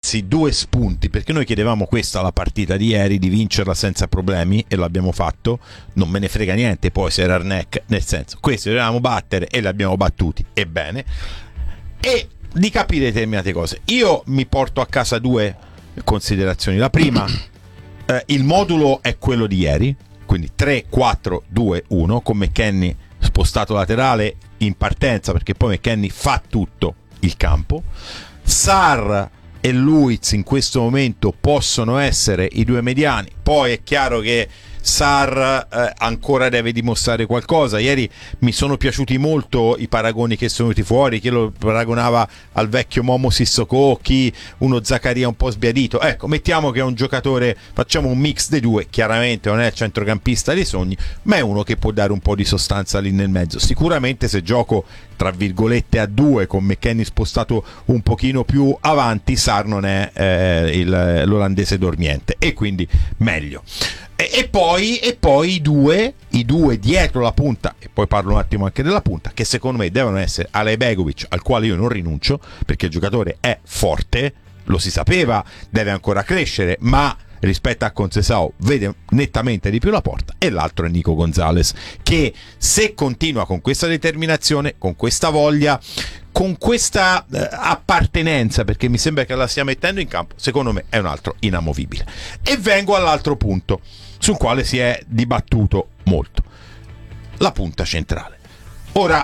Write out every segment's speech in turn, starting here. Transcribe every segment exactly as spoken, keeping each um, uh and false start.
darsi due spunti, perché noi chiedevamo questa alla partita di ieri, di vincerla senza problemi, e l'abbiamo fatto. Non me ne frega niente poi se era neck, nel senso, questi dovevamo battere e li abbiamo battuti, ebbene, e di capire determinate cose. Io mi porto a casa due considerazioni. La prima, eh, il modulo è quello di ieri, quindi tre quattro due uno, con McKennie spostato laterale in partenza, perché poi McKennie fa tutto il campo. Sarr e Luiz in questo momento possono essere i due mediani. Poi è chiaro che Sarr eh, ancora deve dimostrare qualcosa. Ieri mi sono piaciuti molto i paragoni che sono venuti fuori, chi lo paragonava al vecchio Momo Sissoko, chi uno Zaccaria un po' sbiadito. Ecco, mettiamo che è un giocatore, facciamo un mix dei due, chiaramente non è il centrocampista dei sogni, ma è uno che può dare un po' di sostanza lì nel mezzo. Sicuramente se gioco tra virgolette a due con McKennie spostato un pochino più avanti, Sarr non è eh, il, l'olandese dormiente, e quindi meglio. E, e poi, e poi i due i due dietro la punta, e poi parlo un attimo anche della punta, che secondo me devono essere Alejbegovic, al quale io non rinuncio perché il giocatore è forte, lo si sapeva, deve ancora crescere, ma rispetto a Conceição vede nettamente di più la porta, e l'altro è Nico Gonzalez, che se continua con questa determinazione, con questa voglia, con questa eh, appartenenza, perché mi sembra che la stia mettendo in campo, secondo me è un altro inamovibile. E vengo all'altro punto sul quale si è dibattuto molto: la punta centrale. Ora,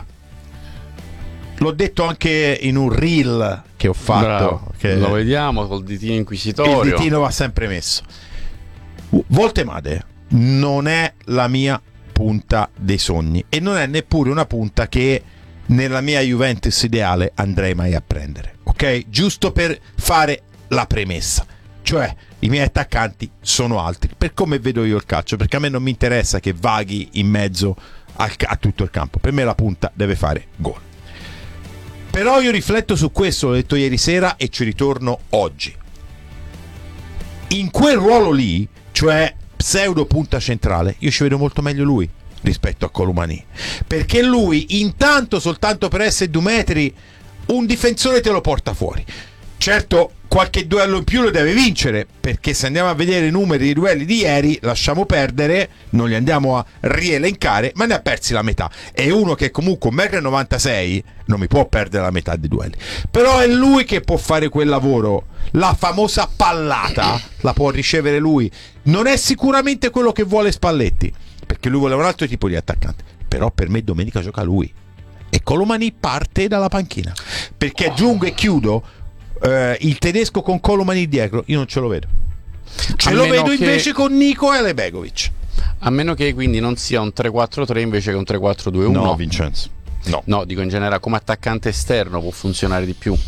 l'ho detto anche in un reel che ho fatto. Bravo, che lo vediamo col ditino inquisitorio. Il ditino va sempre messo. Voltemade non è la mia punta dei sogni, e non è neppure una punta che nella mia Juventus ideale andrei mai a prendere, ok? Giusto per fare la premessa, cioè i miei attaccanti sono altri per come vedo io il calcio, perché a me non mi interessa che vaghi in mezzo al, a tutto il campo. Per me la punta deve fare gol. Però io rifletto su questo, l'ho detto ieri sera e ci ritorno oggi. In quel ruolo lì, cioè pseudo punta centrale, io ci vedo molto meglio lui rispetto a Colomani, perché lui intanto, soltanto per essere due metri, un difensore te lo porta fuori. Certo, qualche duello in più lo deve vincere, perché se andiamo a vedere i numeri dei duelli di ieri, lasciamo perdere, non li andiamo a rielencare, ma ne ha persi la metà. E uno che comunque un metro e novantasei non mi può perdere la metà dei duelli, però è lui che può fare quel lavoro. La famosa pallata la può ricevere lui. Non è sicuramente quello che vuole Spalletti, perché lui voleva un altro tipo di attaccante, però per me domenica gioca lui, e Colomani parte dalla panchina, perché aggiungo e chiudo, eh, il tedesco con Colomani dietro io non ce lo vedo, ce A lo meno vedo che- invece con Nico e Alejbegovic. A meno che quindi non sia un tre quattro tre invece che un tre quattro due uno. No, Vincenzo, no. No, dico in generale, come attaccante esterno può funzionare di più.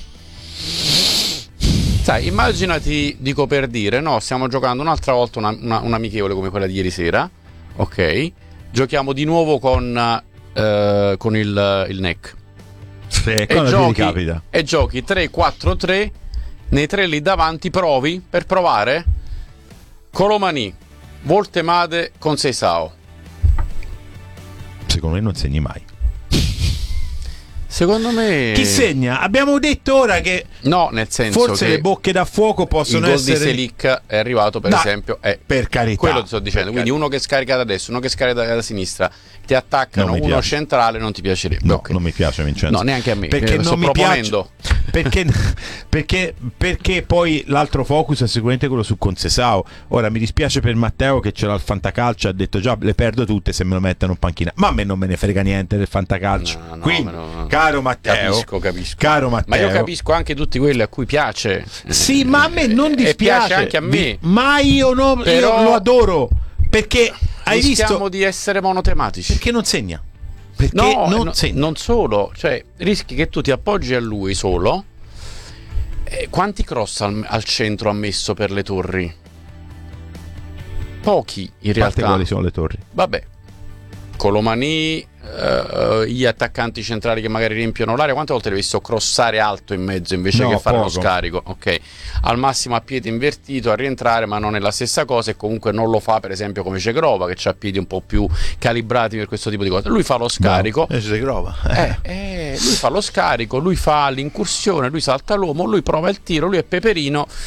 Sai, immaginati, dico per dire, no, stiamo giocando un'altra volta una, una, un'amichevole come quella di ieri sera, ok? Giochiamo di nuovo con, eh, con il, il neck. Sì, E quando ti giochi, capita. e giochi tre quattro tre, nei tre lì davanti provi, per provare, Colomani, Voltemade, Conceição. Secondo me non segni mai. Secondo me... Chi segna? Abbiamo detto ora che No, nel senso forse che le bocche da fuoco il possono gol essere... di Selic è arrivato, per Dai, esempio, è per carità, quello ti sto dicendo. per Quindi uno che scarica da destra, uno che scarica da, da sinistra, ti attaccano, Non mi uno piace. centrale, non ti piacerebbe. No, Ok. non mi piace Vincenzo. No, neanche a me, perché eh, non sto mi proponendo. piace, perché, perché, perché poi l'altro focus è sicuramente quello su Conceição. Ora mi dispiace per Matteo che c'era il fantacalcio, ha detto già le perdo tutte se me lo mettono in panchina, ma a me non me ne frega niente del fantacalcio. No, no, Quindi, me lo- caro Matteo, Capisco, capisco. caro Matteo, Ma io capisco anche tutti quelli a cui piace. sì, ma a me non E dispiace, piace anche a me. Vi- ma io, no, Però- io lo adoro, perché hai Rischiamo visto di essere monotematici. perché non segna, perché No, non no, segna. non solo, cioè rischi che tu ti appoggi a lui solo. Eh, quanti cross al, al centro ha messo per le torri? Pochi in A parte realtà. quali sono le torri? Vabbè, Colomani, eh, gli attaccanti centrali che magari riempiono l'area, quante volte l'hai visto crossare alto in mezzo invece No, che fare lo poco. scarico? Ok, al massimo a piede invertito a rientrare, ma non è la stessa cosa, e comunque non lo fa per esempio come Cegrova, che ha piedi un po' più calibrati per questo tipo di cose. Lui fa lo scarico. No, eh, si prova. Eh, eh, lui fa lo scarico, lui fa l'incursione, lui salta l'uomo, lui prova il tiro, lui è peperino,